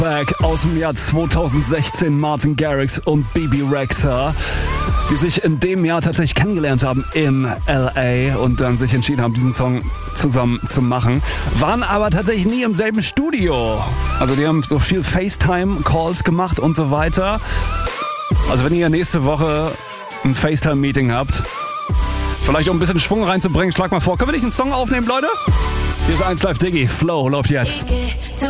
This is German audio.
Back aus dem Jahr 2016, Martin Garrix und Bebe Rexha, die sich in dem Jahr tatsächlich kennengelernt haben in L.A. und dann sich entschieden haben, diesen Song zusammen zu machen. Waren aber tatsächlich nie im selben Studio. Also die haben so viel FaceTime-Calls gemacht und so weiter. Also wenn ihr nächste Woche ein FaceTime-Meeting habt, vielleicht um ein bisschen Schwung reinzubringen, schlag mal vor, können wir nicht einen Song aufnehmen, Leute? Hier ist 1Live Diggi, Flow läuft jetzt.